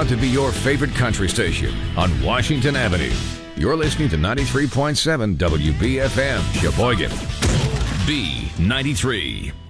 proud to be your favorite country station on Washington Avenue. You're listening to 93.7 WBFM, Sheboygan. B93.